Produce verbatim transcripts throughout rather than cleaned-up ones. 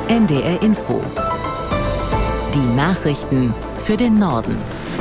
N D R Info. Die Nachrichten für den Norden.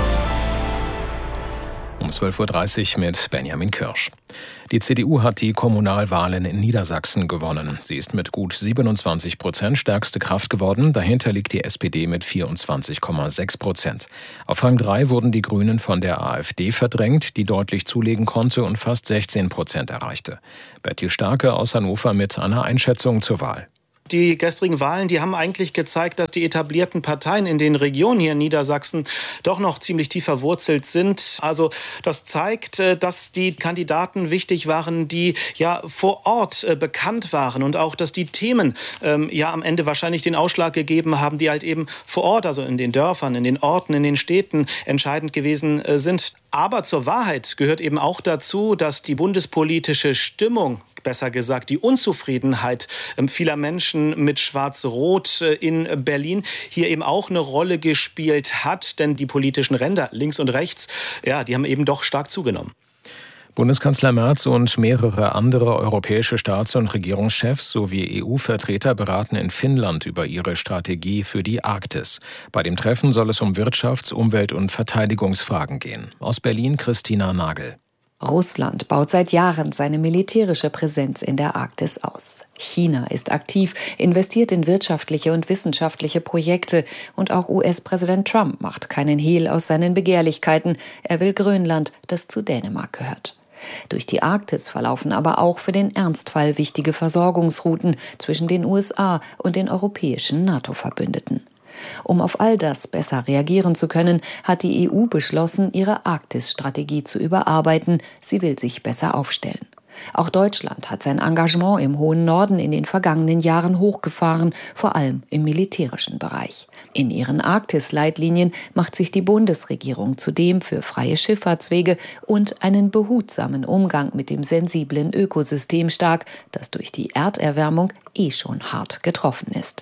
Um zwölf Uhr dreißig mit Benjamin Kirsch. Die C D U hat die Kommunalwahlen in Niedersachsen gewonnen. Sie ist mit gut siebenundzwanzig Prozent stärkste Kraft geworden. Dahinter liegt die S P D mit vierundzwanzig Komma sechs Prozent. Auf Rang drei wurden die Grünen von der AfD verdrängt, die deutlich zulegen konnte und fast sechzehn Prozent erreichte. Bertil Starke aus Hannover mit einer Einschätzung zur Wahl. Die gestrigen Wahlen, die haben eigentlich gezeigt, dass die etablierten Parteien in den Regionen hier in Niedersachsen doch noch ziemlich tief verwurzelt sind. Also das zeigt, dass die Kandidaten wichtig waren, die ja vor Ort bekannt waren und auch, dass die Themen ähm, ja am Ende wahrscheinlich den Ausschlag gegeben haben, die halt eben vor Ort, also in den Dörfern, in den Orten, in den Städten entscheidend gewesen äh, sind. Aber zur Wahrheit gehört eben auch dazu, dass die bundespolitische Stimmung, besser gesagt die Unzufriedenheit vieler Menschen mit Schwarz-Rot in Berlin hier eben auch eine Rolle gespielt hat. Denn die politischen Ränder links und rechts, ja, die haben eben doch stark zugenommen. Bundeskanzler Merz und mehrere andere europäische Staats- und Regierungschefs sowie E U-Vertreter beraten in Finnland über ihre Strategie für die Arktis. Bei dem Treffen soll es um Wirtschafts-, Umwelt- und Verteidigungsfragen gehen. Aus Berlin Christina Nagel. Russland baut seit Jahren seine militärische Präsenz in der Arktis aus. China ist aktiv, investiert in wirtschaftliche und wissenschaftliche Projekte und auch U S-Präsident Trump macht keinen Hehl aus seinen Begehrlichkeiten. Er will Grönland, das zu Dänemark gehört. Durch die Arktis verlaufen aber auch für den Ernstfall wichtige Versorgungsrouten zwischen den U S A und den europäischen NATO-Verbündeten. Um auf all das besser reagieren zu können, hat die E U beschlossen, ihre Arktis-Strategie zu überarbeiten. Sie will sich besser aufstellen. Auch Deutschland hat sein Engagement im hohen Norden in den vergangenen Jahren hochgefahren, vor allem im militärischen Bereich. In ihren Arktis-Leitlinien macht sich die Bundesregierung zudem für freie Schifffahrtswege und einen behutsamen Umgang mit dem sensiblen Ökosystem stark, das durch die Erderwärmung eh schon hart getroffen ist.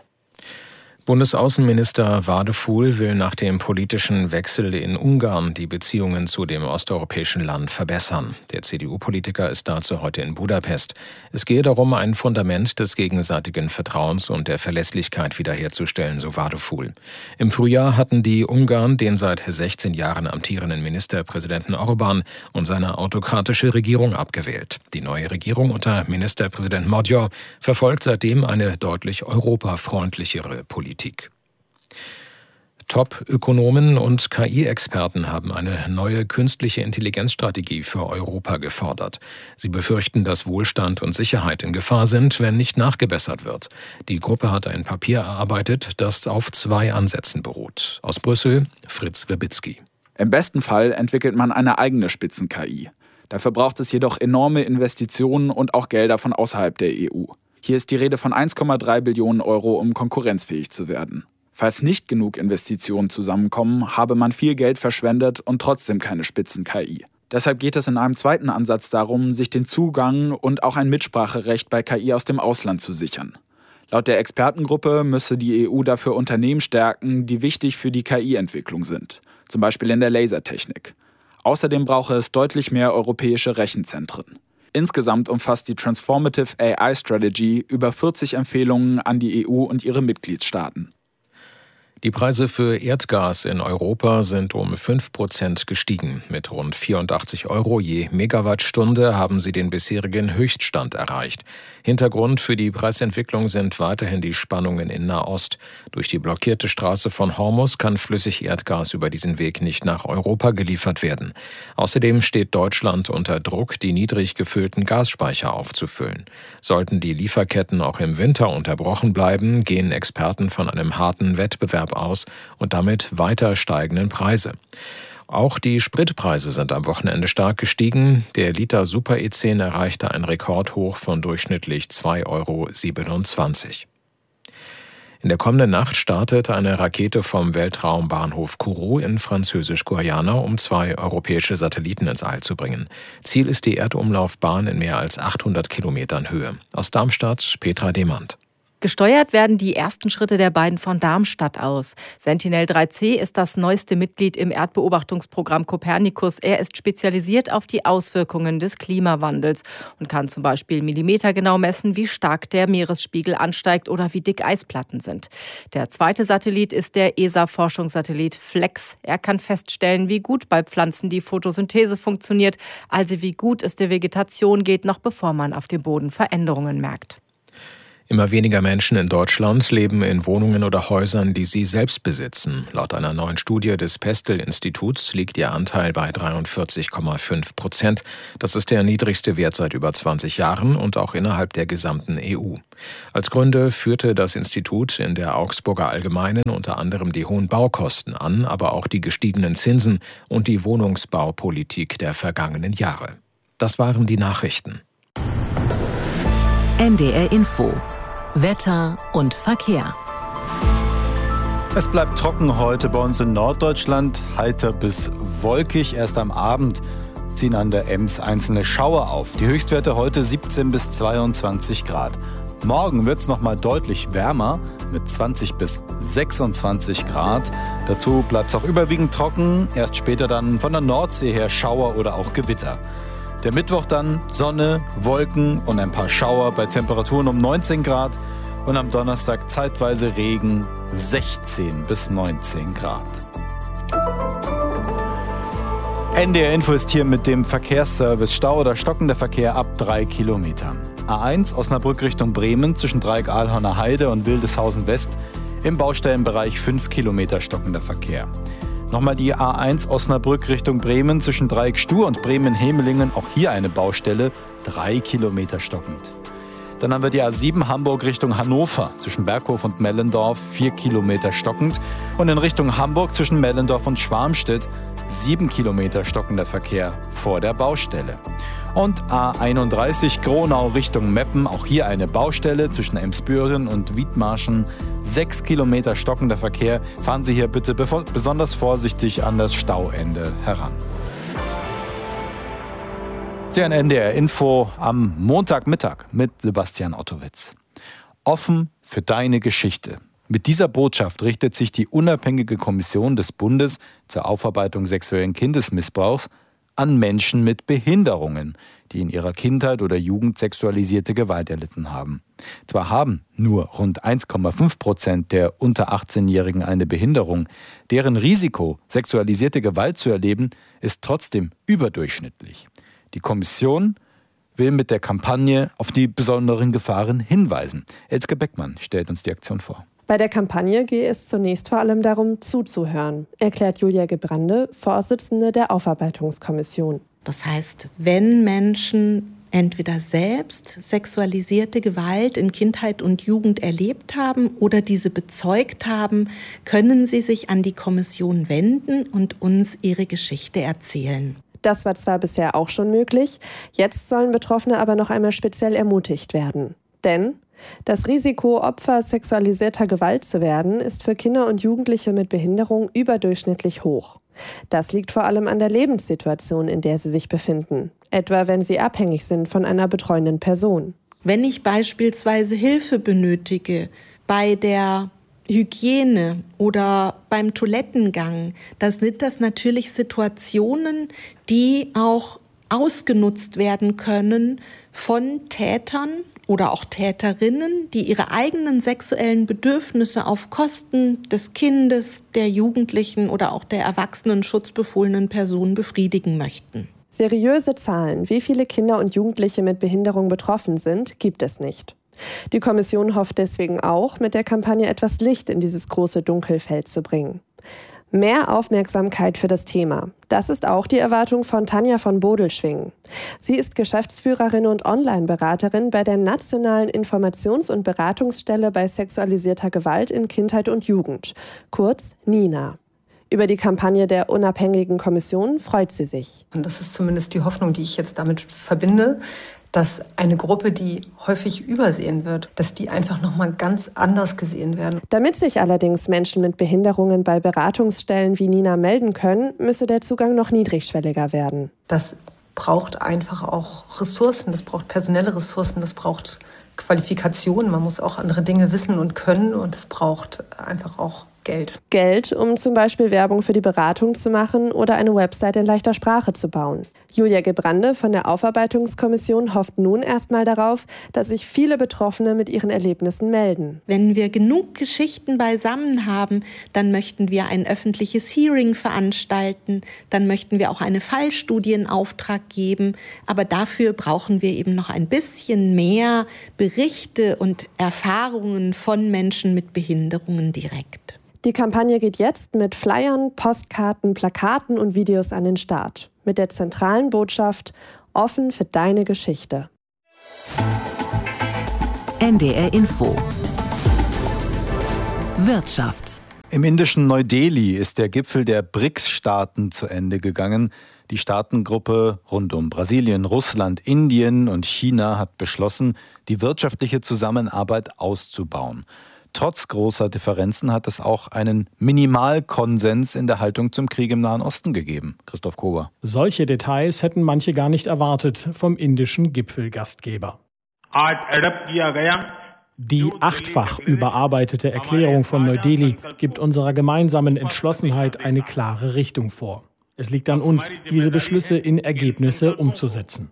Bundesaußenminister Wadefuhl will nach dem politischen Wechsel in Ungarn die Beziehungen zu dem osteuropäischen Land verbessern. Der C D U-Politiker ist dazu heute in Budapest. Es gehe darum, ein Fundament des gegenseitigen Vertrauens und der Verlässlichkeit wiederherzustellen, so Wadefuhl. Im Frühjahr hatten die Ungarn den seit sechzehn Jahren amtierenden Ministerpräsidenten Orbán und seine autokratische Regierung abgewählt. Die neue Regierung unter Ministerpräsident Magyar verfolgt seitdem eine deutlich europafreundlichere Politik. Top-Ökonomen und K I-Experten haben eine neue künstliche Intelligenzstrategie für Europa gefordert. Sie befürchten, dass Wohlstand und Sicherheit in Gefahr sind, wenn nicht nachgebessert wird. Die Gruppe hat ein Papier erarbeitet, das auf zwei Ansätzen beruht. Aus Brüssel, Fritz Werbitzky. Im besten Fall entwickelt man eine eigene Spitzen-K I. Dafür braucht es jedoch enorme Investitionen und auch Gelder von außerhalb der E U. Hier ist die Rede von eins Komma drei Billionen Euro, um konkurrenzfähig zu werden. Falls nicht genug Investitionen zusammenkommen, habe man viel Geld verschwendet und trotzdem keine Spitzen-K I. Deshalb geht es in einem zweiten Ansatz darum, sich den Zugang und auch ein Mitspracherecht bei K I aus dem Ausland zu sichern. Laut der Expertengruppe müsse die E U dafür Unternehmen stärken, die wichtig für die K I-Entwicklung sind, zum Beispiel in der Lasertechnik. Außerdem brauche es deutlich mehr europäische Rechenzentren. Insgesamt umfasst die Transformative A I Strategy über vierzig Empfehlungen an die E U und ihre Mitgliedstaaten. Die Preise für Erdgas in Europa sind um fünf Prozent gestiegen. Mit rund vierundachtzig Euro je Megawattstunde haben sie den bisherigen Höchststand erreicht. Hintergrund für die Preisentwicklung sind weiterhin die Spannungen in Nahost. Durch die blockierte Straße von Hormuz kann Flüssigerdgas über diesen Weg nicht nach Europa geliefert werden. Außerdem steht Deutschland unter Druck, die niedrig gefüllten Gasspeicher aufzufüllen. Sollten die Lieferketten auch im Winter unterbrochen bleiben, gehen Experten von einem harten Wettbewerb aus und damit weiter steigenden Preise. Auch die Spritpreise sind am Wochenende stark gestiegen. Der Liter Super E zehn erreichte ein Rekordhoch von durchschnittlich zwei Euro siebenundzwanzig. In der kommenden Nacht startet eine Rakete vom Weltraumbahnhof Kourou in Französisch-Guayana, um zwei europäische Satelliten ins All zu bringen. Ziel ist die Erdumlaufbahn in mehr als achthundert Kilometern Höhe. Aus Darmstadt Petra Demand. Gesteuert werden die ersten Schritte der beiden von Darmstadt aus. Sentinel drei C ist das neueste Mitglied im Erdbeobachtungsprogramm Copernicus. Er ist spezialisiert auf die Auswirkungen des Klimawandels und kann zum Beispiel millimetergenau messen, wie stark der Meeresspiegel ansteigt oder wie dick Eisplatten sind. Der zweite Satellit ist der E S A-Forschungssatellit FLEX. Er kann feststellen, wie gut bei Pflanzen die Photosynthese funktioniert, also wie gut es der Vegetation geht, noch bevor man auf dem Boden Veränderungen merkt. Immer weniger Menschen in Deutschland leben in Wohnungen oder Häusern, die sie selbst besitzen. Laut einer neuen Studie des Pestel-Instituts liegt ihr Anteil bei dreiundvierzig Komma fünf Prozent. Das ist der niedrigste Wert seit über zwanzig Jahren und auch innerhalb der gesamten E U. Als Gründe führte das Institut in der Augsburger Allgemeinen unter anderem die hohen Baukosten an, aber auch die gestiegenen Zinsen und die Wohnungsbaupolitik der vergangenen Jahre. Das waren die Nachrichten. N D R Info. Wetter und Verkehr. Es bleibt trocken heute bei uns in Norddeutschland, heiter bis wolkig. Erst am Abend ziehen an der Ems einzelne Schauer auf. Die Höchstwerte heute siebzehn bis zweiundzwanzig Grad. Morgen wird es noch mal deutlich wärmer mit zwanzig bis sechsundzwanzig Grad. Dazu bleibt es auch überwiegend trocken. Erst später dann von der Nordsee her Schauer oder auch Gewitter. Der Mittwoch dann Sonne, Wolken und ein paar Schauer bei Temperaturen um neunzehn Grad und am Donnerstag zeitweise Regen, sechzehn bis neunzehn Grad. N D R Info ist hier mit dem Verkehrsservice. Stau oder stockender Verkehr ab drei Kilometern. A eins Osnabrück Richtung Bremen zwischen Dreieck Ahlhorner Heide und Wildeshausen West im Baustellenbereich fünf Kilometer stockender Verkehr. Nochmal die A eins Osnabrück Richtung Bremen zwischen Dreieck Stur und Bremen-Hemelingen. Auch hier eine Baustelle, drei Kilometer stockend. Dann haben wir die A sieben Hamburg Richtung Hannover zwischen Berghof und Mellendorf, vier Kilometer stockend. Und in Richtung Hamburg zwischen Mellendorf und Schwarmstedt, sieben Kilometer stockender Verkehr vor der Baustelle. Und A einunddreißig Gronau Richtung Meppen, auch hier eine Baustelle zwischen Emsbüren und Wiedmarschen. Sechs Kilometer stockender Verkehr. Fahren Sie hier bitte besonders vorsichtig an das Stauende heran. Sie hören N D R Info am Montagmittag mit Sebastian Ottowitz. Offen für deine Geschichte. Mit dieser Botschaft richtet sich die unabhängige Kommission des Bundes zur Aufarbeitung sexuellen Kindesmissbrauchs an Menschen mit Behinderungen, die in ihrer Kindheit oder Jugend sexualisierte Gewalt erlitten haben. Zwar haben nur rund eins Komma fünf Prozent der unter achtzehnjährigen eine Behinderung, deren Risiko, sexualisierte Gewalt zu erleben, ist trotzdem überdurchschnittlich. Die Kommission will mit der Kampagne auf die besonderen Gefahren hinweisen. Elske Beckmann stellt uns die Aktion vor. Bei der Kampagne gehe es zunächst vor allem darum, zuzuhören, erklärt Julia Gebrande, Vorsitzende der Aufarbeitungskommission. Das heißt, wenn Menschen entweder selbst sexualisierte Gewalt in Kindheit und Jugend erlebt haben oder diese bezeugt haben, können sie sich an die Kommission wenden und uns ihre Geschichte erzählen. Das war zwar bisher auch schon möglich, jetzt sollen Betroffene aber noch einmal speziell ermutigt werden. Denn das Risiko, Opfer sexualisierter Gewalt zu werden, ist für Kinder und Jugendliche mit Behinderung überdurchschnittlich hoch. Das liegt vor allem an der Lebenssituation, in der sie sich befinden, etwa wenn sie abhängig sind von einer betreuenden Person. Wenn ich beispielsweise Hilfe benötige bei der Hygiene oder beim Toilettengang, dann sind das natürlich Situationen, die auch ausgenutzt werden können von Tätern oder auch Täterinnen, die ihre eigenen sexuellen Bedürfnisse auf Kosten des Kindes, der Jugendlichen oder auch der erwachsenen schutzbefohlenen Person befriedigen möchten. Seriöse Zahlen, wie viele Kinder und Jugendliche mit Behinderung betroffen sind, gibt es nicht. Die Kommission hofft deswegen auch, mit der Kampagne etwas Licht in dieses große Dunkelfeld zu bringen. Mehr Aufmerksamkeit für das Thema. Das ist auch die Erwartung von Tanja von Bodelschwingen. Sie ist Geschäftsführerin und Online-Beraterin bei der Nationalen Informations- und Beratungsstelle bei sexualisierter Gewalt in Kindheit und Jugend, kurz NINA. Über die Kampagne der unabhängigen Kommission freut sie sich. Und das ist zumindest die Hoffnung, die ich jetzt damit verbinde, dass eine Gruppe, die häufig übersehen wird, dass die einfach nochmal ganz anders gesehen werden. Damit sich allerdings Menschen mit Behinderungen bei Beratungsstellen wie NINA melden können, müsse der Zugang noch niedrigschwelliger werden. Das braucht einfach auch Ressourcen, das braucht personelle Ressourcen, das braucht Qualifikationen, man muss auch andere Dinge wissen und können und es braucht einfach auch Geld. Geld, um zum Beispiel Werbung für die Beratung zu machen oder eine Website in leichter Sprache zu bauen. Julia Gebrande von der Aufarbeitungskommission hofft nun erstmal darauf, dass sich viele Betroffene mit ihren Erlebnissen melden. Wenn wir genug Geschichten beisammen haben, dann möchten wir ein öffentliches Hearing veranstalten, dann möchten wir auch eine Fallstudie in Auftrag geben, aber dafür brauchen wir eben noch ein bisschen mehr Berichte und Erfahrungen von Menschen mit Behinderungen direkt. Die Kampagne geht jetzt mit Flyern, Postkarten, Plakaten und Videos an den Start. Mit der zentralen Botschaft: offen für deine Geschichte. N D R Info Wirtschaft. Im indischen Neu-Delhi ist der Gipfel der B R I C S-Staaten zu Ende gegangen. Die Staatengruppe rund um Brasilien, Russland, Indien und China hat beschlossen, die wirtschaftliche Zusammenarbeit auszubauen. Trotz großer Differenzen hat es auch einen Minimalkonsens in der Haltung zum Krieg im Nahen Osten gegeben. Christoph Kober. Solche Details hätten manche gar nicht erwartet vom indischen Gipfelgastgeber. Die achtfach überarbeitete Erklärung von Neu-Delhi gibt unserer gemeinsamen Entschlossenheit eine klare Richtung vor. Es liegt an uns, diese Beschlüsse in Ergebnisse umzusetzen,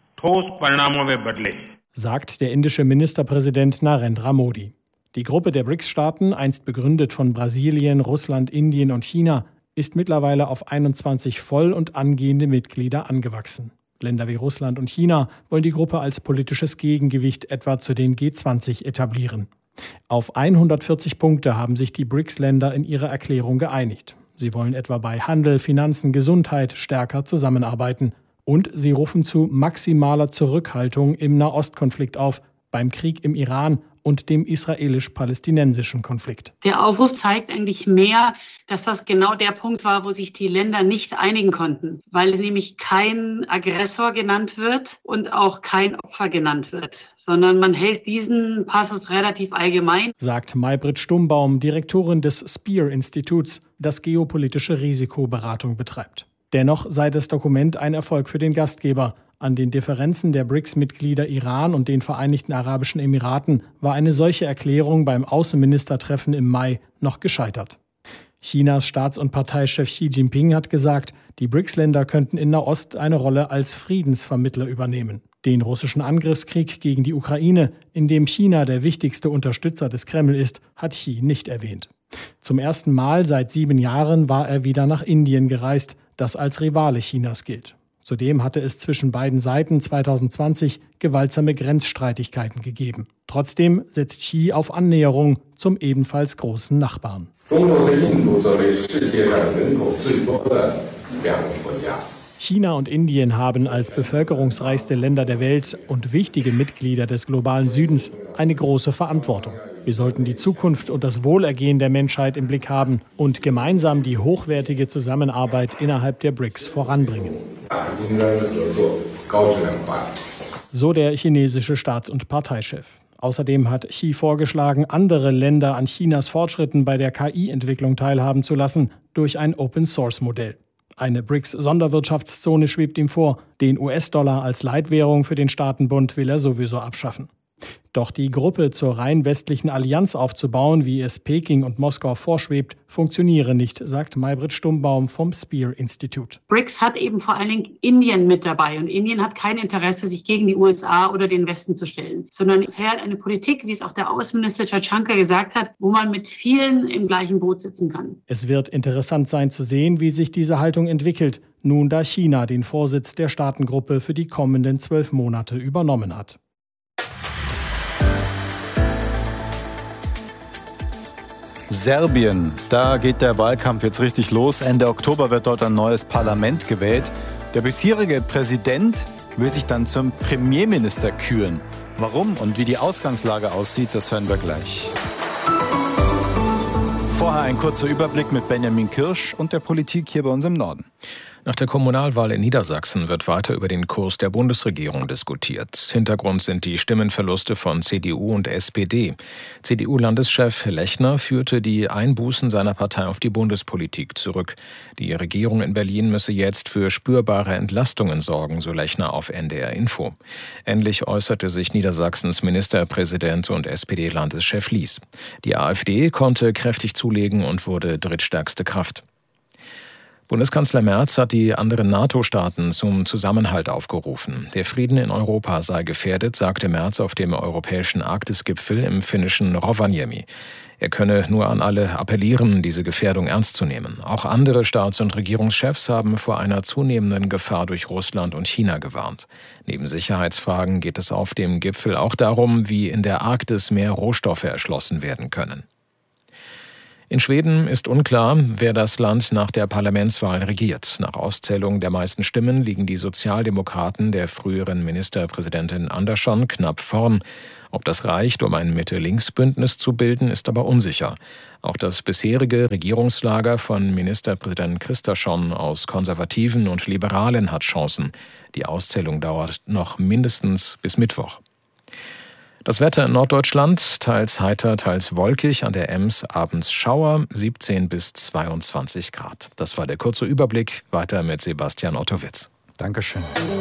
sagt der indische Ministerpräsident Narendra Modi. Die Gruppe der B R I C S-Staaten, einst begründet von Brasilien, Russland, Indien und China, ist mittlerweile auf einundzwanzig voll und angehende Mitglieder angewachsen. Länder wie Russland und China wollen die Gruppe als politisches Gegengewicht etwa zu den G zwanzig etablieren. Auf hundertvierzig Punkte haben sich die B R I C S-Länder in ihrer Erklärung geeinigt. Sie wollen etwa bei Handel, Finanzen, Gesundheit stärker zusammenarbeiten. Und sie rufen zu maximaler Zurückhaltung im Nahostkonflikt auf, beim Krieg im Iran und dem israelisch-palästinensischen Konflikt. Der Aufruf zeigt eigentlich mehr, dass das genau der Punkt war, wo sich die Länder nicht einigen konnten, weil nämlich kein Aggressor genannt wird und auch kein Opfer genannt wird, sondern man hält diesen Passus relativ allgemein, sagt Maybrit Stumbaum, Direktorin des Spear-Instituts, das geopolitische Risikoberatung betreibt. Dennoch sei das Dokument ein Erfolg für den Gastgeber. An den Differenzen der B R I C S-Mitglieder Iran und den Vereinigten Arabischen Emiraten war eine solche Erklärung beim Außenministertreffen im Mai noch gescheitert. Chinas Staats- und Parteichef Xi Jinping hat gesagt, die B R I C S-Länder könnten in Nahost eine Rolle als Friedensvermittler übernehmen. Den russischen Angriffskrieg gegen die Ukraine, in dem China der wichtigste Unterstützer des Kreml ist, hat Xi nicht erwähnt. Zum ersten Mal seit sieben Jahren war er wieder nach Indien gereist, das als Rivale Chinas gilt. Zudem hatte es zwischen beiden Seiten zweitausendzwanzig gewaltsame Grenzstreitigkeiten gegeben. Trotzdem setzt Xi auf Annäherung zum ebenfalls großen Nachbarn. China und Indien haben als bevölkerungsreichste Länder der Welt und wichtige Mitglieder des globalen Südens eine große Verantwortung. Wir sollten die Zukunft und das Wohlergehen der Menschheit im Blick haben und gemeinsam die hochwertige Zusammenarbeit innerhalb der B R I C S voranbringen. So der chinesische Staats- und Parteichef. Außerdem hat Xi vorgeschlagen, andere Länder an Chinas Fortschritten bei der K I-Entwicklung teilhaben zu lassen durch ein Open-Source-Modell. Eine B R I C S-Sonderwirtschaftszone schwebt ihm vor. Den U S-Dollar als Leitwährung für den Staatenbund will er sowieso abschaffen. Doch die Gruppe zur rein westlichen Allianz aufzubauen, wie es Peking und Moskau vorschwebt, funktioniere nicht, sagt Maybrit Stumbaum vom Spear-Institut. B R I C S hat eben vor allen Dingen Indien mit dabei und Indien hat kein Interesse, sich gegen die U S A oder den Westen zu stellen, sondern fährt eine Politik, wie es auch der Außenminister Jaishankar gesagt hat, wo man mit vielen im gleichen Boot sitzen kann. Es wird interessant sein zu sehen, wie sich diese Haltung entwickelt, nun da China den Vorsitz der Staatengruppe für die kommenden zwölf Monate übernommen hat. Serbien, da geht der Wahlkampf jetzt richtig los. Ende Oktober wird dort ein neues Parlament gewählt. Der bisherige Präsident will sich dann zum Premierminister küren. Warum und wie die Ausgangslage aussieht, das hören wir gleich. Vorher ein kurzer Überblick mit Benjamin Kirsch und der Politik hier bei uns im Norden. Nach der Kommunalwahl in Niedersachsen wird weiter über den Kurs der Bundesregierung diskutiert. Hintergrund sind die Stimmenverluste von C D U und S P D. C D U-Landeschef Lechner führte die Einbußen seiner Partei auf die Bundespolitik zurück. Die Regierung in Berlin müsse jetzt für spürbare Entlastungen sorgen, so Lechner auf N D R Info. Ähnlich äußerte sich Niedersachsens Ministerpräsident und S P D-Landeschef Lies. Die AfD konnte kräftig zulegen und wurde drittstärkste Kraft. Bundeskanzler Merz hat die anderen NATO-Staaten zum Zusammenhalt aufgerufen. Der Frieden in Europa sei gefährdet, sagte Merz auf dem europäischen Arktisgipfel im finnischen Rovaniemi. Er könne nur an alle appellieren, diese Gefährdung ernst zu nehmen. Auch andere Staats- und Regierungschefs haben vor einer zunehmenden Gefahr durch Russland und China gewarnt. Neben Sicherheitsfragen geht es auf dem Gipfel auch darum, wie in der Arktis mehr Rohstoffe erschlossen werden können. In Schweden ist unklar, wer das Land nach der Parlamentswahl regiert. Nach Auszählung der meisten Stimmen liegen die Sozialdemokraten der früheren Ministerpräsidentin Andersson knapp vorn. Ob das reicht, um ein Mitte-Links-Bündnis zu bilden, ist aber unsicher. Auch das bisherige Regierungslager von Ministerpräsident Kristersson aus Konservativen und Liberalen hat Chancen. Die Auszählung dauert noch mindestens bis Mittwoch. Das Wetter in Norddeutschland, teils heiter, teils wolkig, an der Ems abends Schauer, siebzehn bis zweiundzwanzig Grad. Das war der kurze Überblick. Weiter mit Sebastian Ottowitz. Dankeschön.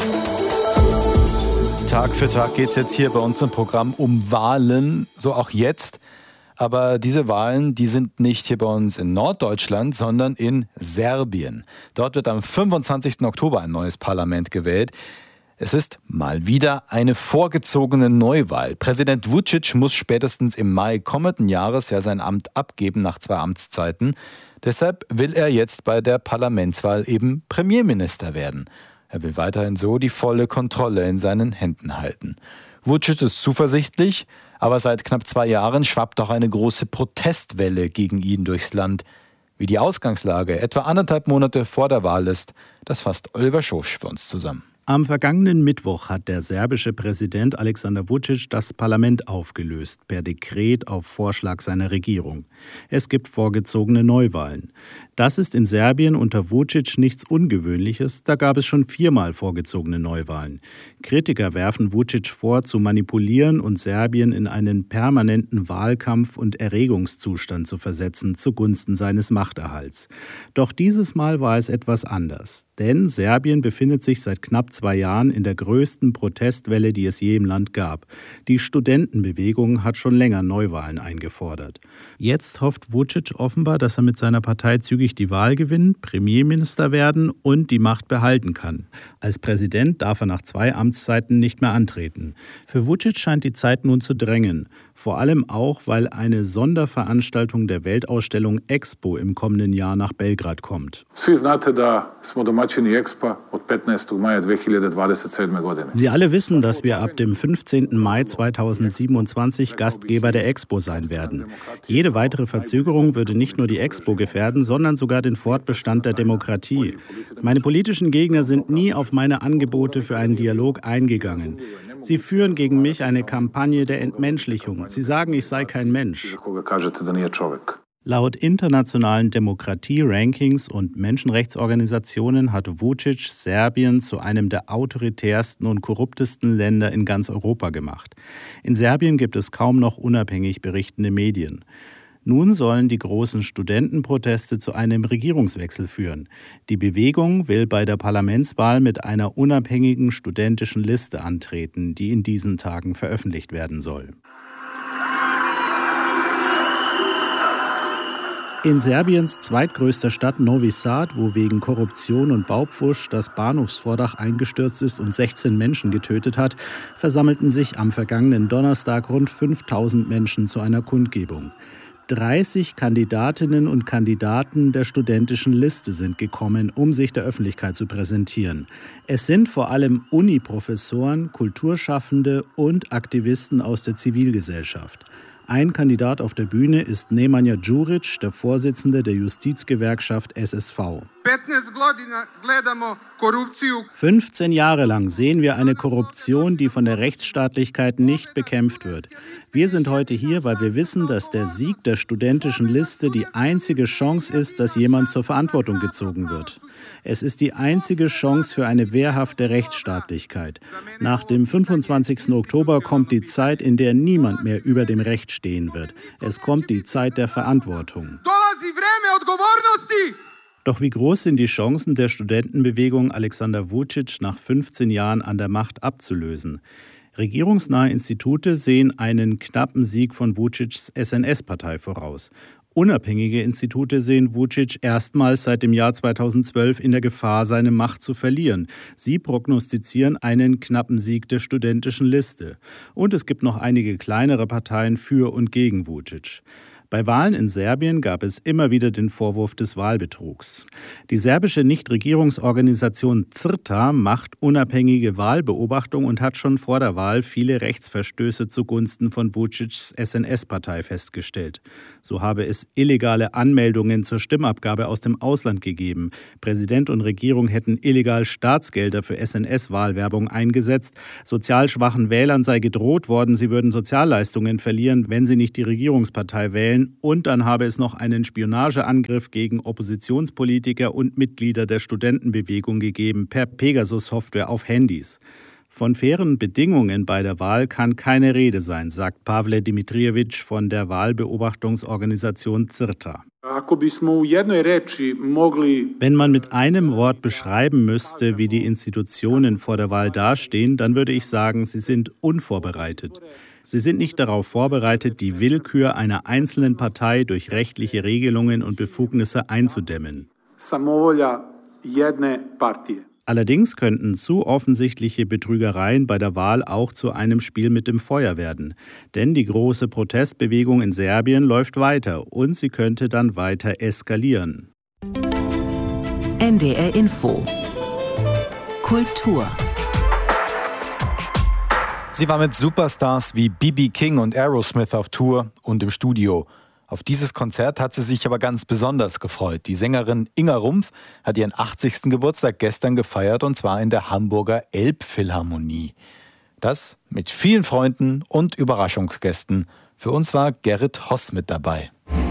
Tag für Tag geht es jetzt hier bei uns im Programm um Wahlen, so auch jetzt. Aber diese Wahlen, die sind nicht hier bei uns in Norddeutschland, sondern in Serbien. Dort wird am fünfundzwanzigsten Oktober ein neues Parlament gewählt. Es ist mal wieder eine vorgezogene Neuwahl. Präsident Vučić muss spätestens im Mai kommenden Jahres ja sein Amt abgeben nach zwei Amtszeiten. Deshalb will er jetzt bei der Parlamentswahl eben Premierminister werden. Er will weiterhin so die volle Kontrolle in seinen Händen halten. Vučić ist zuversichtlich, aber seit knapp zwei Jahren schwappt auch eine große Protestwelle gegen ihn durchs Land. Wie die Ausgangslage etwa anderthalb Monate vor der Wahl ist, das fasst Oliver Schosch für uns zusammen. Am vergangenen Mittwoch hat der serbische Präsident Aleksandar Vučić das Parlament aufgelöst, per Dekret auf Vorschlag seiner Regierung. Es gibt vorgezogene Neuwahlen. Das ist in Serbien unter Vučić nichts Ungewöhnliches, da gab es schon viermal vorgezogene Neuwahlen. Kritiker werfen Vučić vor, zu manipulieren und Serbien in einen permanenten Wahlkampf- und Erregungszustand zu versetzen, zugunsten seines Machterhalts. Doch dieses Mal war es etwas anders, denn Serbien befindet sich seit knapp zwei Jahren in der größten Protestwelle, die es je im Land gab. Die Studentenbewegung hat schon länger Neuwahlen eingefordert. Jetzt hofft Vučić offenbar, dass er mit seiner Partei zügig die Wahl gewinnen, Premierminister werden und die Macht behalten kann. Als Präsident darf er nach zwei Amtszeiten nicht mehr antreten. Für Vučić scheint die Zeit nun zu drängen. Vor allem auch, weil eine Sonderveranstaltung der Weltausstellung Expo im kommenden Jahr nach Belgrad kommt. Sie alle wissen, dass wir ab dem fünfzehnten Mai zweitausendsiebenundzwanzig Gastgeber der Expo sein werden. Jede weitere Verzögerung würde nicht nur die Expo gefährden, sondern sogar den Fortbestand der Demokratie. Meine politischen Gegner sind nie auf meine Angebote für einen Dialog eingegangen. Sie führen gegen mich eine Kampagne der Entmenschlichung. Sie sagen, ich sei kein Mensch. Laut internationalen Demokratie-Rankings und Menschenrechtsorganisationen hat Vučić Serbien zu einem der autoritärsten und korruptesten Länder in ganz Europa gemacht. In Serbien gibt es kaum noch unabhängig berichtende Medien. Nun sollen die großen Studentenproteste zu einem Regierungswechsel führen. Die Bewegung will bei der Parlamentswahl mit einer unabhängigen studentischen Liste antreten, die in diesen Tagen veröffentlicht werden soll. In Serbiens zweitgrößter Stadt Novi Sad, wo wegen Korruption und Baupfusch das Bahnhofsvordach eingestürzt ist und sechzehn Menschen getötet hat, versammelten sich am vergangenen Donnerstag rund fünftausend Menschen zu einer Kundgebung. dreißig Kandidatinnen und Kandidaten der studentischen Liste sind gekommen, um sich der Öffentlichkeit zu präsentieren. Es sind vor allem Uni-Professoren, Kulturschaffende und Aktivisten aus der Zivilgesellschaft. Ein Kandidat auf der Bühne ist Nemanja Đurić, der Vorsitzende der Justizgewerkschaft S S V. fünfzehn Jahre lang sehen wir eine Korruption, die von der Rechtsstaatlichkeit nicht bekämpft wird. Wir sind heute hier, weil wir wissen, dass der Sieg der studentischen Liste die einzige Chance ist, dass jemand zur Verantwortung gezogen wird. Es ist die einzige Chance für eine wehrhafte Rechtsstaatlichkeit. Nach dem fünfundzwanzigsten Oktober kommt die Zeit, in der niemand mehr über dem Recht stehen wird. Es kommt die Zeit der Verantwortung. Doch wie groß sind die Chancen der Studentenbewegung, Alexander Vučić nach fünfzehn Jahren an der Macht abzulösen? Regierungsnahe Institute sehen einen knappen Sieg von Vučićs S N S-Partei voraus. Unabhängige Institute sehen Vučić erstmals seit dem Jahr zweitausendzwölf in der Gefahr, seine Macht zu verlieren. Sie prognostizieren einen knappen Sieg der studentischen Liste. Und es gibt noch einige kleinere Parteien für und gegen Vučić. Bei Wahlen in Serbien gab es immer wieder den Vorwurf des Wahlbetrugs. Die serbische Nichtregierungsorganisation CRTA macht unabhängige Wahlbeobachtung und hat schon vor der Wahl viele Rechtsverstöße zugunsten von Vučićs S N S-Partei festgestellt. So habe es illegale Anmeldungen zur Stimmabgabe aus dem Ausland gegeben. Präsident und Regierung hätten illegal Staatsgelder für S N S-Wahlwerbung eingesetzt. Sozial schwachen Wählern sei gedroht worden, sie würden Sozialleistungen verlieren, wenn sie nicht die Regierungspartei wählen. Und dann habe es noch einen Spionageangriff gegen Oppositionspolitiker und Mitglieder der Studentenbewegung gegeben per Pegasus-Software auf Handys. Von fairen Bedingungen bei der Wahl kann keine Rede sein, sagt Pavle Dimitrijević von der Wahlbeobachtungsorganisation CRTA. Wenn man mit einem Wort beschreiben müsste, wie die Institutionen vor der Wahl dastehen, dann würde ich sagen, sie sind unvorbereitet. Sie sind nicht darauf vorbereitet, die Willkür einer einzelnen Partei durch rechtliche Regelungen und Befugnisse einzudämmen. Allerdings könnten zu offensichtliche Betrügereien bei der Wahl auch zu einem Spiel mit dem Feuer werden. Denn die große Protestbewegung in Serbien läuft weiter und sie könnte dann weiter eskalieren. N D R Info Kultur. Sie war mit Superstars wie B B King und Aerosmith auf Tour und im Studio. Auf dieses Konzert hat sie sich aber ganz besonders gefreut. Die Sängerin Inga Rumpf hat ihren achtzigsten Geburtstag gestern gefeiert, und zwar in der Hamburger Elbphilharmonie. Das mit vielen Freunden und Überraschungsgästen. Für uns war Gerrit Hoss mit dabei.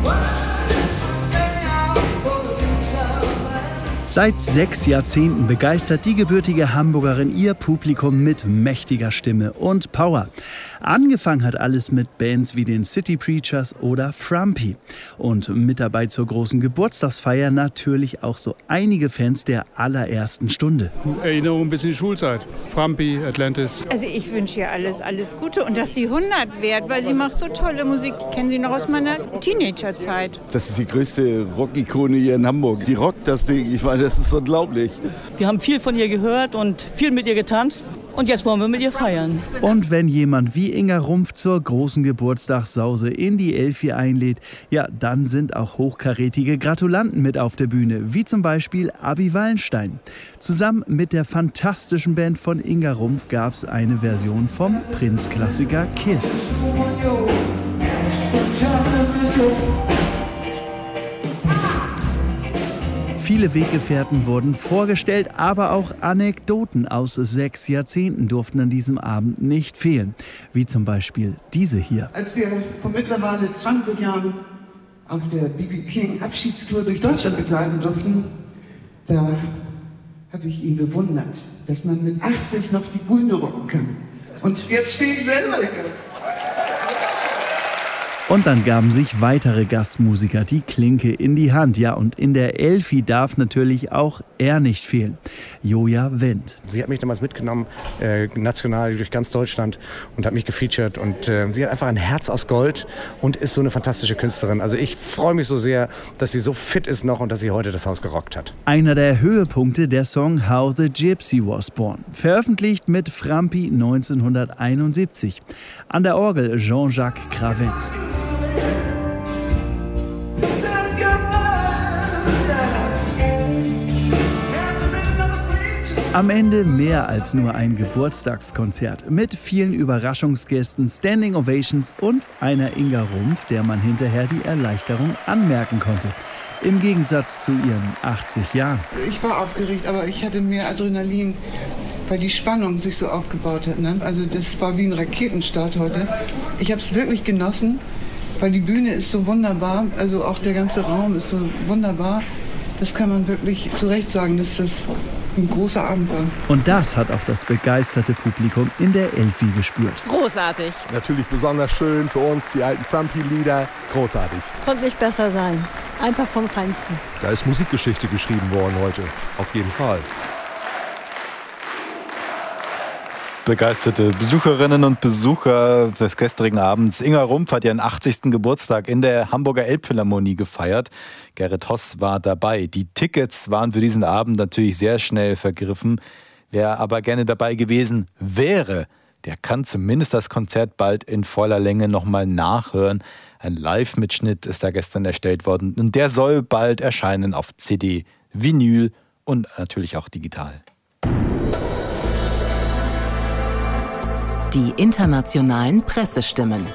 Seit sechs Jahrzehnten begeistert die gebürtige Hamburgerin ihr Publikum mit mächtiger Stimme und Power. Angefangen hat alles mit Bands wie den City Preachers oder Frumpy. Und mit dabei zur großen Geburtstagsfeier natürlich auch so einige Fans der allerersten Stunde. Erinnerung ein bisschen die Schulzeit. Frumpy, Atlantis. Also ich wünsche ihr alles, alles Gute und dass sie hundert wird, weil sie macht so tolle Musik. Ich kenne sie noch aus meiner Teenagerzeit. Das ist die größte Rock-Ikone hier in Hamburg. Die rockt das Ding, ich meine, das ist unglaublich. Wir haben viel von ihr gehört und viel mit ihr getanzt. Und jetzt wollen wir mit ihr feiern. Und wenn jemand wie Inga Rumpf zur großen Geburtstagssause in die Elfi einlädt, ja, dann sind auch hochkarätige Gratulanten mit auf der Bühne, wie zum Beispiel Abi Wallenstein. Zusammen mit der fantastischen Band von Inga Rumpf gab es eine Version vom Prince-Klassiker Kiss. Viele Weggefährten wurden vorgestellt, aber auch Anekdoten aus sechs Jahrzehnten durften an diesem Abend nicht fehlen. Wie zum Beispiel diese hier. Als wir vor mittlerweile zwanzig Jahren auf der B B King Abschiedstour durch Deutschland begleiten durften, da habe ich ihn bewundert, dass man mit achtzig noch die Bühne rocken kann. Und jetzt stehe ich selber hier. Und dann gaben sich weitere Gastmusiker die Klinke in die Hand. Ja, und in der Elfi darf natürlich auch er nicht fehlen. Joja Wendt. Sie hat mich damals mitgenommen, äh, national durch ganz Deutschland, und hat mich gefeatured. Und äh, sie hat einfach ein Herz aus Gold und ist so eine fantastische Künstlerin. Also ich freue mich so sehr, dass sie so fit ist noch und dass sie heute das Haus gerockt hat. Einer der Höhepunkte, der Song How the Gypsy Was Born. Veröffentlicht mit Frumpy neunzehnhunderteinundsiebzig. An der Orgel Jean-Jacques Kravetz. Am Ende mehr als nur ein Geburtstagskonzert mit vielen Überraschungsgästen, Standing Ovations und einer Inga Rumpf, der man hinterher die Erleichterung anmerken konnte. Im Gegensatz zu ihren achtzig Jahren. Ich war aufgeregt, aber ich hatte mehr Adrenalin, weil die Spannung sich so aufgebaut hat. Ne? Also das war wie ein Raketenstart heute. Ich habe es wirklich genossen, weil die Bühne ist so wunderbar, also auch der ganze Raum ist so wunderbar. Das kann man wirklich zu Recht sagen, dass das ein großer Abend war. Und das hat auch das begeisterte Publikum in der Elfi gespürt. Großartig. Natürlich besonders schön für uns, die alten Fampi-Lieder. Großartig. Konnte nicht besser sein. Einfach vom Feinsten. Da ist Musikgeschichte geschrieben worden heute. Auf jeden Fall. Begeisterte Besucherinnen und Besucher des gestrigen Abends. Inga Rumpf hat ihren achtzigsten Geburtstag in der Hamburger Elbphilharmonie gefeiert. Gerrit Hoss war dabei. Die Tickets waren für diesen Abend natürlich sehr schnell vergriffen. Wer aber gerne dabei gewesen wäre, der kann zumindest das Konzert bald in voller Länge nochmal nachhören. Ein Live-Mitschnitt ist da gestern erstellt worden und der soll bald erscheinen auf C D, Vinyl und natürlich auch digital. Die internationalen Pressestimmen.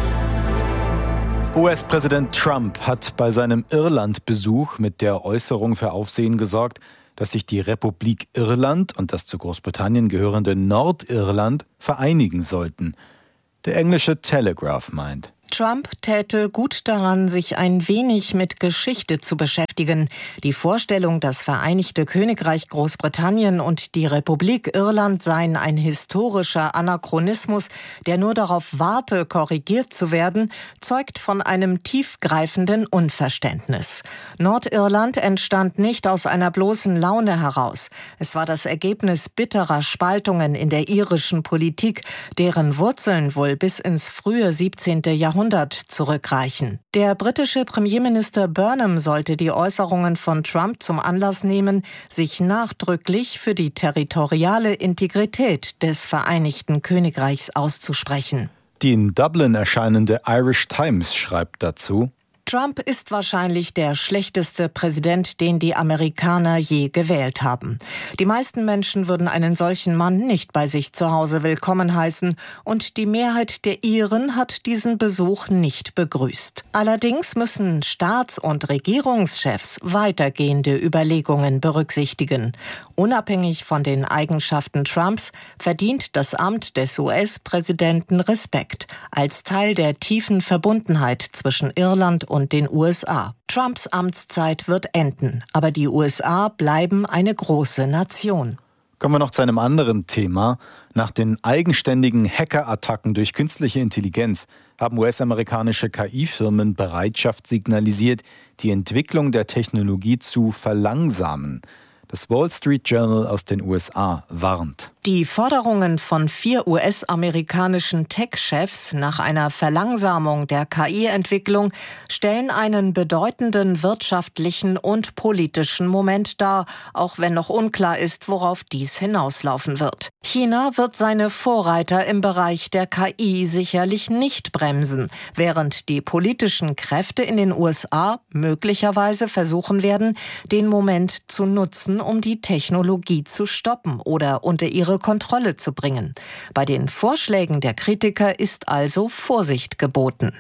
U S-Präsident Trump hat bei seinem Irland-Besuch mit der Äußerung für Aufsehen gesorgt, dass sich die Republik Irland und das zu Großbritannien gehörende Nordirland vereinigen sollten. Der englische Telegraph meint: Trump täte gut daran, sich ein wenig mit Geschichte zu beschäftigen. Die Vorstellung, das Vereinigte Königreich Großbritannien und die Republik Irland seien ein historischer Anachronismus, der nur darauf warte, korrigiert zu werden, zeugt von einem tiefgreifenden Unverständnis. Nordirland entstand nicht aus einer bloßen Laune heraus. Es war das Ergebnis bitterer Spaltungen in der irischen Politik, deren Wurzeln wohl bis ins frühe siebzehnte Jahrhundert zurückreichen. Der britische Premierminister Burnham sollte die Äußerungen von Trump zum Anlass nehmen, sich nachdrücklich für die territoriale Integrität des Vereinigten Königreichs auszusprechen. Die in Dublin erscheinende Irish Times schreibt dazu: Trump ist wahrscheinlich der schlechteste Präsident, den die Amerikaner je gewählt haben. Die meisten Menschen würden einen solchen Mann nicht bei sich zu Hause willkommen heißen und die Mehrheit der Iren hat diesen Besuch nicht begrüßt. Allerdings müssen Staats- und Regierungschefs weitergehende Überlegungen berücksichtigen. Unabhängig von den Eigenschaften Trumps verdient das Amt des U S-Präsidenten Respekt als Teil der tiefen Verbundenheit zwischen Irland und und den U S A. Trumps Amtszeit wird enden, aber die U S A bleiben eine große Nation. Kommen wir noch zu einem anderen Thema. Nach den eigenständigen Hackerattacken durch künstliche Intelligenz haben U S-amerikanische K I-Firmen Bereitschaft signalisiert, die Entwicklung der Technologie zu verlangsamen. Das Wall Street Journal aus den U S A warnt. Die Forderungen von vier U S-amerikanischen Tech-Chefs nach einer Verlangsamung der K I-Entwicklung stellen einen bedeutenden wirtschaftlichen und politischen Moment dar, auch wenn noch unklar ist, worauf dies hinauslaufen wird. China wird seine Vorreiter im Bereich der K I sicherlich nicht bremsen, während die politischen Kräfte in den U S A möglicherweise versuchen werden, den Moment zu nutzen, um die Technologie zu stoppen oder unter ihre Kontrolle zu bringen. Bei den Vorschlägen der Kritiker ist also Vorsicht geboten.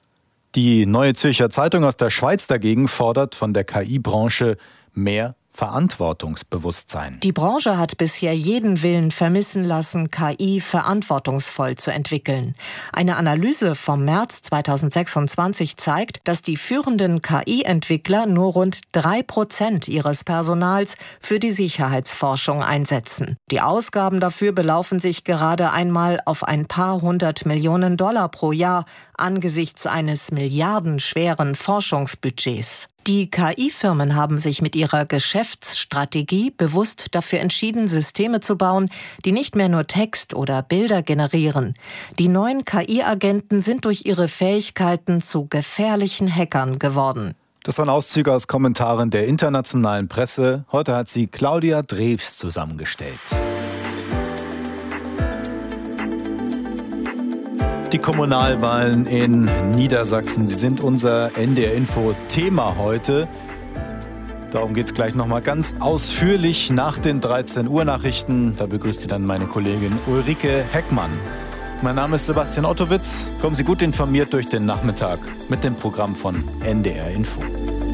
Die Neue Zürcher Zeitung aus der Schweiz dagegen fordert von der K I-Branche mehr Verantwortungsbewusstsein. Die Branche hat bisher jeden Willen vermissen lassen, K I verantwortungsvoll zu entwickeln. Eine Analyse vom März zweitausendsechsundzwanzig zeigt, dass die führenden K I-Entwickler nur rund drei Prozent ihres Personals für die Sicherheitsforschung einsetzen. Die Ausgaben dafür belaufen sich gerade einmal auf ein paar hundert Millionen Dollar pro Jahr angesichts eines milliardenschweren Forschungsbudgets. Die K I-Firmen haben sich mit ihrer Geschäftsstrategie bewusst dafür entschieden, Systeme zu bauen, die nicht mehr nur Text oder Bilder generieren. Die neuen K I-Agenten sind durch ihre Fähigkeiten zu gefährlichen Hackern geworden. Das waren Auszüge aus Kommentaren der internationalen Presse. Heute hat sie Claudia Drews zusammengestellt. Die Kommunalwahlen in Niedersachsen, sie sind unser N D R-Info-Thema heute. Darum geht es gleich nochmal ganz ausführlich nach den dreizehn Uhr Nachrichten. Da begrüßt Sie dann meine Kollegin Ulrike Heckmann. Mein Name ist Sebastian Ottowitz. Kommen Sie gut informiert durch den Nachmittag mit dem Programm von N D R Info.